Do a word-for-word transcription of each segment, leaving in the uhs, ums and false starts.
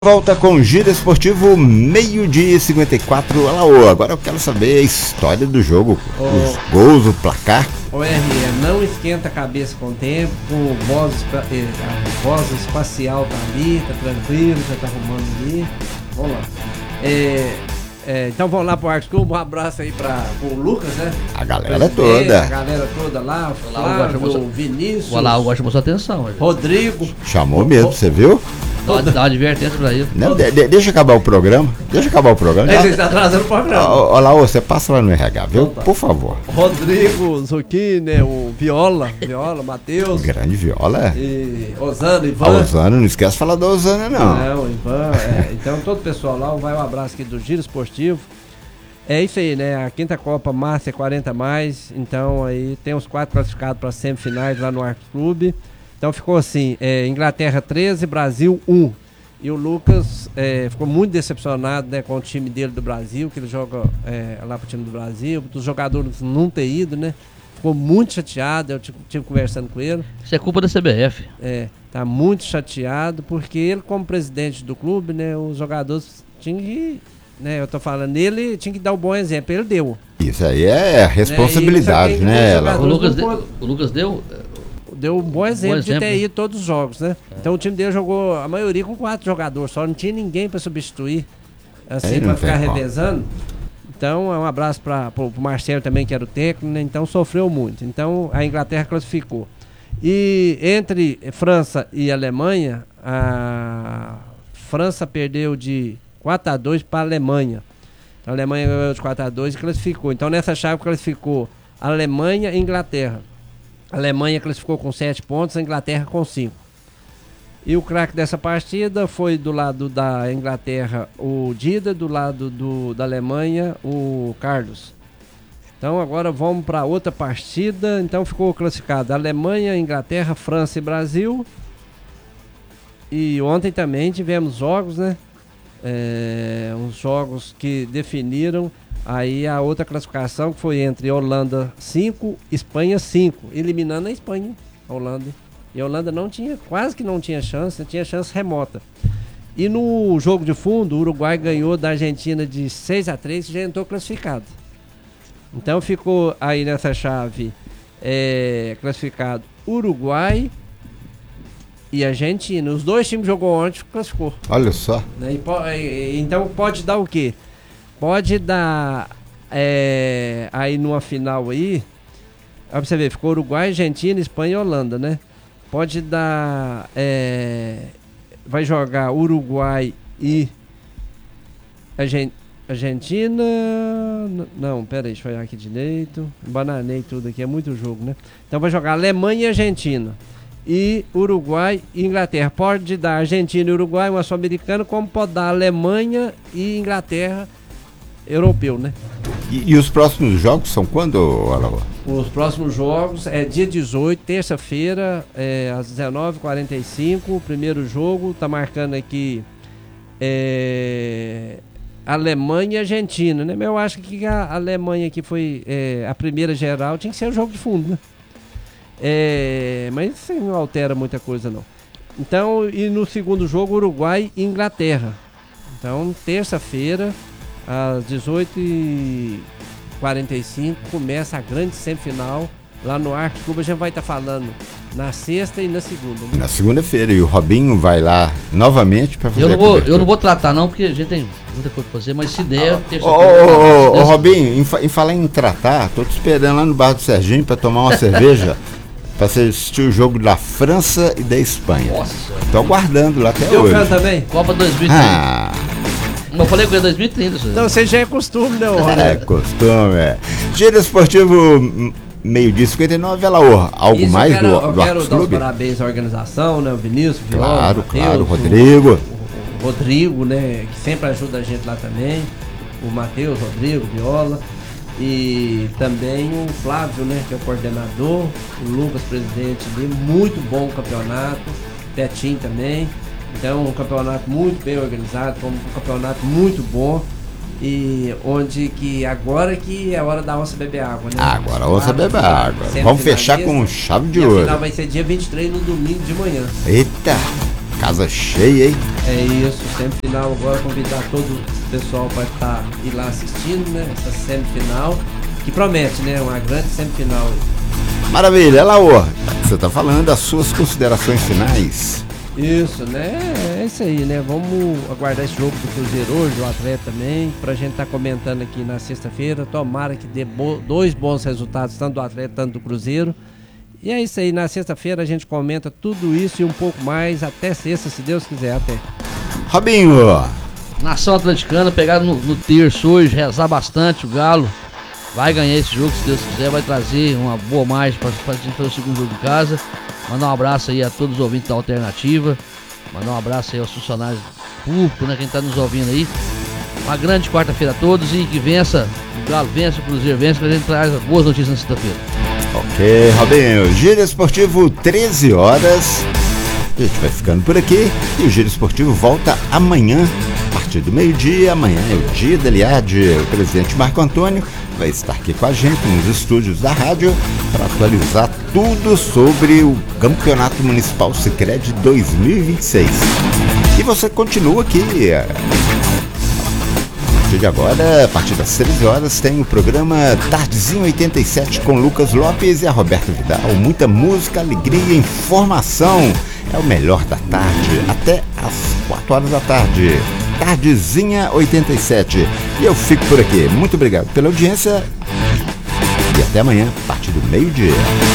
Volta com o Giro Esportivo, meio-dia e cinquenta e quatro. Alaô, agora eu quero saber a história do jogo, oh. os gols, o placar. O R E, não esquenta a cabeça com o tempo, com voz, a voz espacial tá ali, tá tranquilo, já tá arrumando ali. Vamos lá. É, é, então vamos lá pro Arcos Clube, um abraço aí para o Lucas, né? A galera toda. A galera toda lá, o Flávio, o Vinícius. Olha lá, eu gosto de sua atenção. Rodrigo. Chamou mesmo, você viu? Dá uma, dá uma advertência pra ele. Não, de, de, deixa acabar o programa. Deixa acabar o programa. É, você está atrasando o programa. Olha lá, você passa lá no R H, viu? Então tá. Por favor. Rodrigo, Zucchini, o Viola, Viola, Matheus. Grande Viola. E Osana, Ivan. A Osana, não esquece de falar da Osana, não. Não, Ivan. É, então, todo o pessoal lá, vai um abraço aqui do Giro Esportivo. É isso aí, né? A quinta Copa Master quarenta mais. Então, aí tem os quatro classificados para semifinais lá no Arcos Clube. Então ficou assim, é, Inglaterra treze, Brasil um. E o Lucas é, ficou muito decepcionado, né, com o time dele do Brasil, que ele joga é, lá pro time do Brasil, dos jogadores não ter ido, né? Ficou muito chateado, eu estive conversando com ele. Isso é culpa da C B F. É, tá muito chateado, porque ele, como presidente do clube, né, os jogadores tinham que, né, eu tô falando, ele tinha que dar o um bom exemplo, ele deu. Isso aí é responsabilidade, né? né? O, Lucas deu, o Lucas deu... Deu um bom exemplo, bom exemplo de ter ido todos os jogos, né? É. Então o time dele jogou a maioria com quatro jogadores, só não tinha ninguém para substituir, assim, para ficar revezando. Então é um abraço para o Marcelo também, que era o técnico, né? Então sofreu muito. Então a Inglaterra classificou. E entre França e Alemanha, a França perdeu de quatro a dois para a Alemanha. Então a Alemanha ganhou de quatro a dois e classificou. Então nessa chave classificou Alemanha e Inglaterra. A Alemanha classificou com sete pontos, a Inglaterra com cinco. E o craque dessa partida foi do lado da Inglaterra o Dida, do lado do, da Alemanha o Carlos. Então agora vamos para outra partida. Então ficou classificado Alemanha, Inglaterra, França e Brasil. E ontem também tivemos jogos, né? É, uns jogos que definiram aí a outra classificação, que foi entre Holanda cinco, Espanha cinco, eliminando a Espanha, a Holanda. E a Holanda não tinha, quase que não tinha chance, tinha chance remota. E no jogo de fundo, o Uruguai ganhou da Argentina de seis a três e já entrou classificado. Então ficou aí nessa chave é, classificado Uruguai e Argentina. Os dois times jogou ontem, classificou. Olha só. E, então pode dar o quê? Pode dar é, aí numa final aí, pra você ver, ficou Uruguai, Argentina, Espanha e Holanda, né? Pode dar, é, vai jogar Uruguai e Argentina, não, pera aí, deixa eu olhar aqui direito, bananei tudo aqui, é muito jogo, né? Então vai jogar Alemanha e Argentina, e Uruguai e Inglaterra. Pode dar Argentina e Uruguai, uma sul-americana, como pode dar Alemanha e Inglaterra, europeu, né? E, e os próximos jogos são quando, Alaô? Os próximos jogos é dia dezoito, terça-feira, é, às dezenove e quarenta e cinco. O primeiro jogo tá marcando aqui é, Alemanha e Argentina, né? Mas eu acho que a Alemanha aqui foi é, a primeira geral, tinha que ser o jogo de fundo, né? É, mas isso não altera muita coisa, não. Então, e no segundo jogo, Uruguai e Inglaterra. Então, terça-feira, às dezoito e quarenta e cinco, começa a grande semifinal lá no Arcos Clube. A gente vai estar tá falando na sexta e na segunda, né? Na segunda-feira, e o Robinho vai lá novamente para fazer eu não a vou Eu não vou tratar não, porque a gente tem muita coisa para fazer, mas se der... Ô, ô, ô, Robinho, em, fa em falar em tratar, tô te esperando lá no bar do Serginho para tomar uma cerveja, para assistir o jogo da França e da Espanha. Nossa. Tô aguardando lá até eu hoje. Eu também? Copa dois mil e trinta. Ah... Eu falei com ele em dois mil e trinta. Não, você já é costume, não, né? É costume, é. Giro Esportivo, meio-dia cinquenta e nove, Alaô. Algo Isso, mais eu quero, do, eu do quero Arcos dar os Clube? Parabéns à organização, né? O Vinícius, o Viola, Claro, o Mateus, claro, o Rodrigo. O, o Rodrigo, né? Que sempre ajuda a gente lá também. O Matheus, Rodrigo, Viola. E também o Flávio, né? Que é o coordenador. O Lucas, presidente ali. Muito bom o campeonato. Betinho também. Então, um campeonato muito bem organizado, um campeonato muito bom. E onde que agora que é hora da onça beber água, né? Agora a onça beber água. Vamos fechar com chave de e ouro. A final vai ser dia vinte e três no domingo de manhã. Eita, casa cheia, hein? É isso, semifinal agora, convidar todo o pessoal para estar ir lá assistindo, né? Essa semifinal, que promete, né? Uma grande semifinal. Maravilha, Laô, você tá falando das suas considerações finais. Isso, né? É isso aí, né? Vamos aguardar esse jogo do Cruzeiro hoje, o Atlético também, pra gente estar tá comentando aqui na sexta-feira. Tomara que dê bo- dois bons resultados, tanto do Atlético quanto do Cruzeiro. E é isso aí, na sexta-feira a gente comenta tudo isso e um pouco mais, até sexta, se Deus quiser, até. Robinho. Nação atleticana, pegar no, no terço hoje, rezar bastante, o Galo vai ganhar esse jogo, se Deus quiser, vai trazer uma boa margem para fazer o segundo jogo de casa. Mandar um abraço aí a todos os ouvintes da Alternativa. Mandar um abraço aí aos funcionários públicos, né? Quem tá nos ouvindo aí. Uma grande quarta-feira a todos e que vença, o Galo vença, o Cruzeiro vença, que a gente traz boas notícias na sexta-feira. Ok, Robinho. Giro Esportivo, treze horas. A gente vai ficando por aqui e o Giro Esportivo volta amanhã, a partir do meio-dia. Amanhã é o dia da Liade. O presidente Marco Antônio vai estar aqui com a gente nos estúdios da rádio para atualizar tudo sobre o Campeonato Municipal Sicredi dois mil e vinte e seis. E você continua aqui. A partir de agora, a partir das treze horas, tem o programa Tardezinho oitenta e sete com Lucas Lopes e a Roberta Vidal. Muita música, alegria e informação. É o melhor da tarde, até às quatro horas da tarde. Tardezinha oitenta e sete. E eu fico por aqui. Muito obrigado pela audiência. E até amanhã, a partir do meio-dia.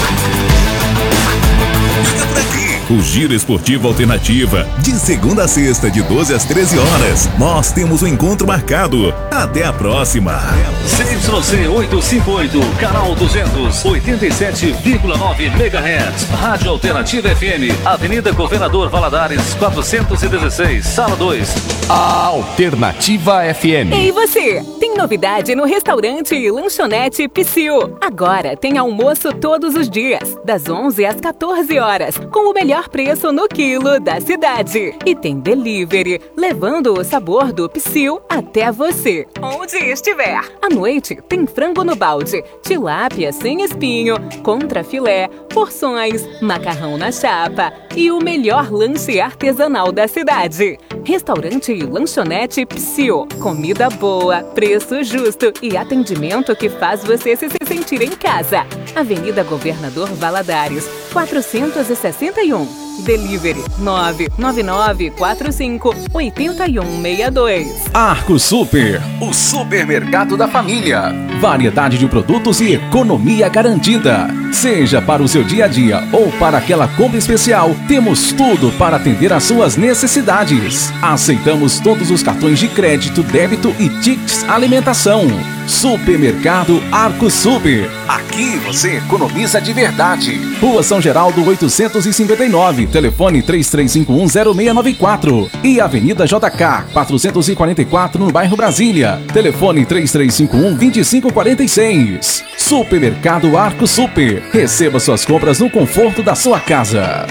O Giro Esportivo Alternativa, de segunda a sexta, de doze às treze horas. Nós temos um encontro marcado. Até a próxima. C Y C oitocentos e cinquenta e oito, canal duzentos, oitenta e sete vírgula nove megahertz. Rádio Alternativa F M, Avenida Governador Valadares, quatrocentos e dezesseis, sala dois. A Alternativa F M. Ei você, tem novidade no restaurante e lanchonete Psyu. Agora tem almoço todos os dias, das onze às quatorze horas, com o melhor preço no quilo da cidade. E tem delivery, levando o sabor do Psyu até você, onde estiver. À noite tem frango no balde, tilápia sem espinho, contrafilé, porções, macarrão na chapa e o melhor lanche artesanal da cidade. Restaurante e lanchonete Psyu. Comida boa, preço justo e atendimento que faz você se sentir em casa. Avenida Governador Valadares, quatrocentos e sessenta e um. Delivery nove nove nove quatro cinco oito um seis dois. Arco Super, o supermercado da família. Variedade de produtos e economia garantida. Seja para o seu dia a dia ou para aquela compra especial, temos tudo para atender às suas necessidades. Aceitamos todos os cartões de crédito, débito e tickets alimentação. Supermercado Arco Super. Aqui você economiza de verdade. Rua São Geraldo oitocentos e cinquenta e nove, telefone três três cinco um zero seis nove quatro. E Avenida J K quatrocentos e quarenta e quatro, no bairro Brasília, telefone três três cinco um dois cinco quatro seis. Supermercado Arco Super. Receba suas compras no conforto da sua casa.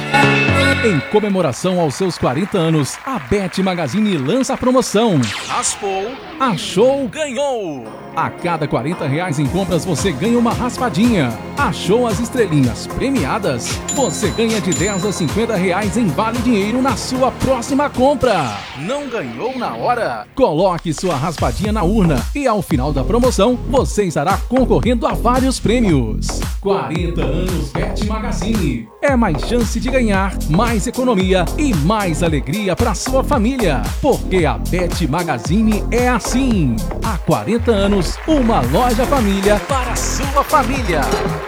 Em comemoração aos seus quarenta anos, a Bet Magazine lança a promoção. Raspou, achou, ganhou! A cada quarenta reais em compras você ganha uma raspadinha. Achou as estrelinhas premiadas? Você ganha de dez a cinquenta reais em vale dinheiro na sua próxima compra. Não ganhou na hora? Coloque sua raspadinha na urna e ao final da promoção você estará concorrendo a vários prêmios. quarenta anos Bet Magazine. É mais chance de ganhar, mais economia e mais alegria para sua família. Porque a Bet Magazine é assim. Há quarenta anos, uma loja família para a sua família.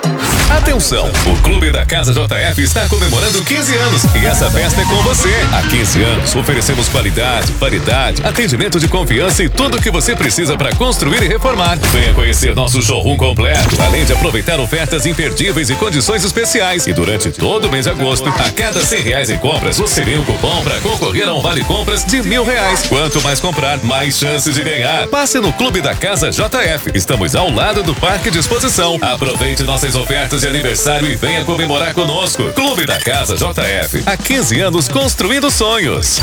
Atenção, o Clube da Casa J F está comemorando quinze anos e essa festa é com você. Há quinze anos oferecemos qualidade, variedade, atendimento de confiança e tudo o que você precisa para construir e reformar. Venha conhecer nosso showroom completo, além de aproveitar ofertas imperdíveis e condições especiais. E durante todo o mês de agosto, a cada cem reais em compras, você ganha um cupom para concorrer a um vale compras de mil reais. Quanto mais comprar, mais chances de ganhar. Passe no Clube da Casa J F. Estamos ao lado do Parque de Exposição. Aproveite nossas ofertas de aniversário e venha comemorar conosco. Clube da Casa J F. Há quinze anos construindo sonhos.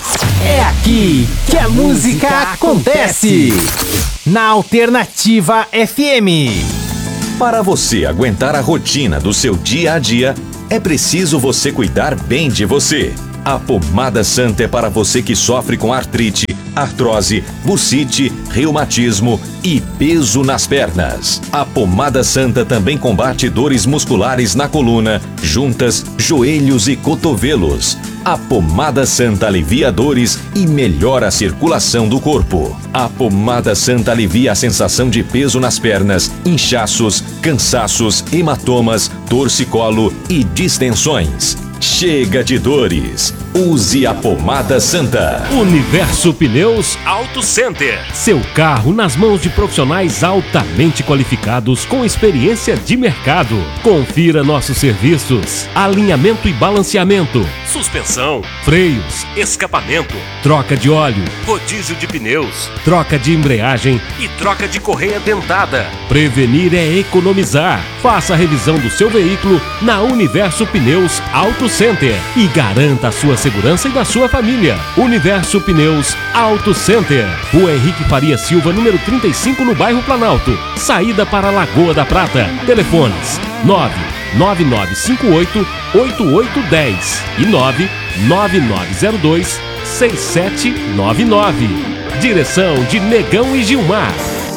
É aqui que a música acontece. Na Alternativa F M. Para você aguentar a rotina do seu dia a dia, é preciso você cuidar bem de você. A Pomada Santa é para você que sofre com artrite, artrose, bursite, reumatismo e peso nas pernas. A Pomada Santa também combate dores musculares na coluna, juntas, joelhos e cotovelos. A Pomada Santa alivia dores e melhora a circulação do corpo. A Pomada Santa alivia a sensação de peso nas pernas, inchaços, cansaços, hematomas, torcicolo e distensões. Chega de dores. Use a Pomada Santa. Universo Pneus Auto Center. Seu carro nas mãos de profissionais altamente qualificados com experiência de mercado. Confira nossos serviços: alinhamento e balanceamento, suspensão, freios, escapamento, troca de óleo, rodízio de pneus, troca de embreagem e troca de correia dentada. Prevenir é economizar. Faça a revisão do seu veículo na Universo Pneus Auto Center e garanta a sua segurança e da sua família. Universo Pneus Auto Center. Rua Henrique Faria Silva, número trinta e cinco, no bairro Planalto. Saída para Lagoa da Prata. Telefones nove nove nove cinco oito oito oito um zero e nove nove nove zero dois seis sete nove nove. Direção de Negão e Gilmar.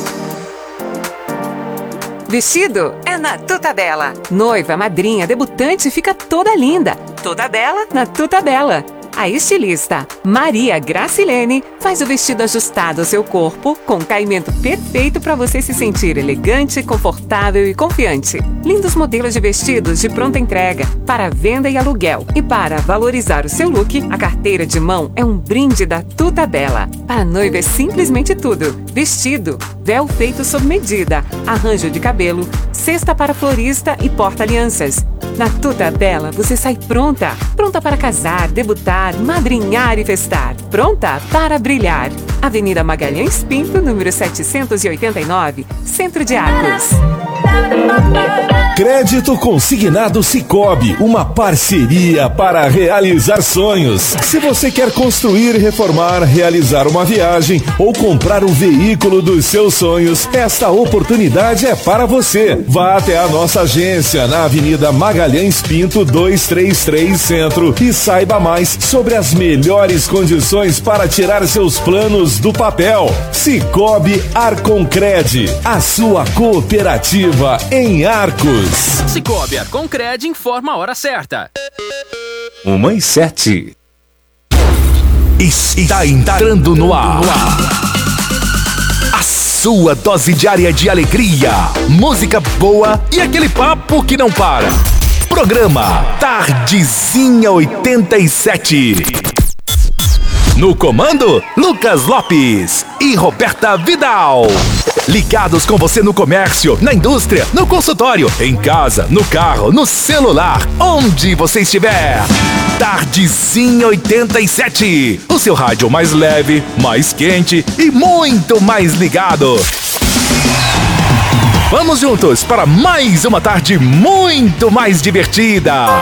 Vestido é na Tuta Bela. Noiva, madrinha, debutante fica toda linda. Toda bela na Tuta Bela. A estilista Maria Gracilene faz o vestido ajustado ao seu corpo, com caimento perfeito para você se sentir elegante, confortável e confiante. Lindos modelos de vestidos de pronta entrega para venda e aluguel. E para valorizar o seu look, a carteira de mão é um brinde da Tuta Bela. Para a noiva é simplesmente tudo: vestido, véu feito sob medida, arranjo de cabelo, cesta para florista e porta-alianças. Na Tuta Bela você sai pronta, pronta para casar, debutar, madrinhar e festar, pronta para brilhar. Avenida Magalhães Pinto, número setecentos e oitenta e nove, Centro de Arcos. Crédito Consignado Sicoob, uma parceria para realizar sonhos. Se você quer construir, reformar, realizar uma viagem ou comprar o veículo dos seus sonhos, esta oportunidade é para você. Vá até a nossa agência na Avenida Magalhães Pinto duzentos e trinta e três, Centro, e saiba mais sobre as melhores condições para tirar seus planos do papel. Sicoob Arconcred, a sua cooperativa em Arcos. Sicoob Arconcred informa a hora certa. Uma e sete. Está entrando no ar. A sua dose diária de alegria, música boa e aquele papo que não para. Programa Tardezinha oitenta e sete. No comando, Lucas Lopes e Roberta Vidal. Ligados com você no comércio, na indústria, no consultório, em casa, no carro, no celular, onde você estiver. Tardezinha oitenta e sete. O seu rádio mais leve, mais quente e muito mais ligado. Vamos juntos para mais uma tarde muito mais divertida.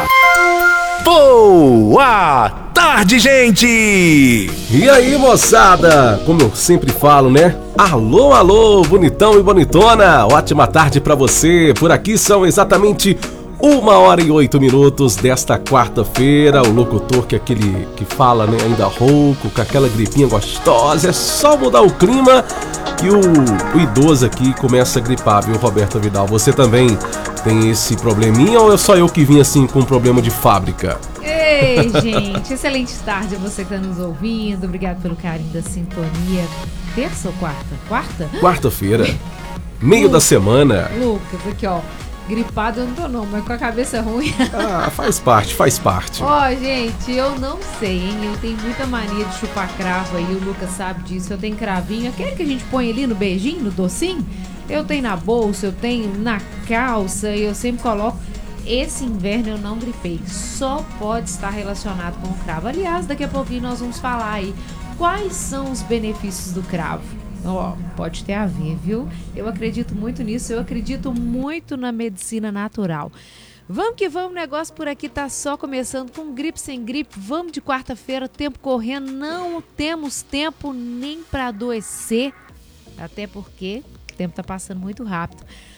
Boa tarde, gente! E aí, moçada? Como eu sempre falo, né? Alô, alô, bonitão e bonitona! Ótima tarde pra você! Por aqui são exatamente uma hora e oito minutos desta quarta-feira. O locutor que é aquele que fala, né, ainda rouco, com aquela gripinha gostosa. É só mudar o clima e o, o idoso aqui começa a gripar, viu, Roberto Vidal? Você também tem esse probleminha ou é só eu que vim assim com um problema de fábrica? Ei, gente, excelente tarde a você que está nos ouvindo. Obrigado pelo carinho da sintonia. Terça ou quarta? Quarta? Quarta-feira, meio Lucas, da semana. Lucas, aqui ó, gripado eu não tô não, mas com a cabeça ruim. Ah, faz parte, faz parte. Ó, oh, gente, eu não sei, hein? Eu tenho muita mania de chupar cravo aí, o Lucas sabe disso. Eu tenho cravinho, aquele que a gente põe ali no beijinho, no docinho. Eu tenho na bolsa, eu tenho na calça e eu sempre coloco. Esse inverno eu não gripei, só pode estar relacionado com o cravo. Aliás, daqui a pouquinho nós vamos falar aí quais são os benefícios do cravo. Ó, oh, pode ter a ver, viu? Eu acredito muito nisso, eu acredito muito na medicina natural. Vamos que vamos, o negócio por aqui tá só começando com gripe sem gripe. Vamos de quarta-feira, tempo correndo, não temos tempo nem para adoecer, até porque o tempo tá passando muito rápido.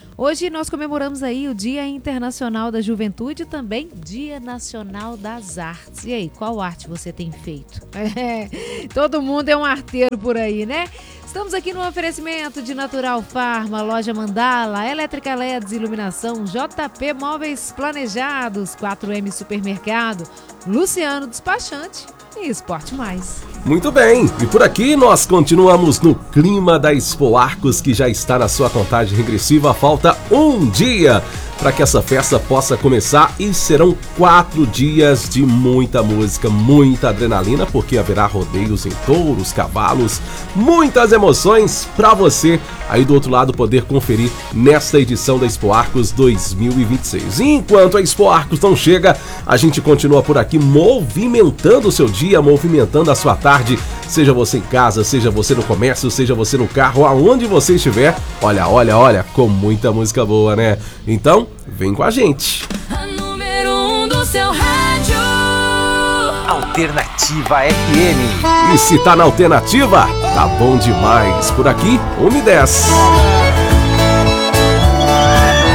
Hoje nós comemoramos aí o Dia Internacional da Juventude e também Dia Nacional das Artes. E aí, qual arte você tem feito? É, todo mundo é um arteiro por aí, né? Estamos aqui no oferecimento de Natural Farma, Loja Mandala, Elétrica L E Ds, Iluminação, J P Móveis Planejados, quatro M Supermercado, Luciano Despachante e Esporte Mais. Muito bem, e por aqui nós continuamos no clima da Expo Arcos, que já está na sua contagem regressiva. Falta um dia para que essa festa possa começar e serão quatro dias de muita música, muita adrenalina, porque haverá rodeios em touros, cavalos, muitas emoções para você aí do outro lado poder conferir nesta edição da Expo Arcos dois mil e vinte e seis. E enquanto a Expo Arcos não chega, a gente continua por aqui movimentando o seu dia, movimentando a sua tarde, seja você em casa, seja você no comércio, seja você no carro, aonde você estiver. Olha, olha, olha, com muita música boa, né? Então, vem com a gente. A número um do seu rádio. Alternativa F M. E se tá na Alternativa, tá bom demais. Por aqui, uma e dez.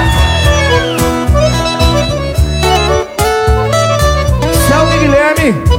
Salve, Guilherme.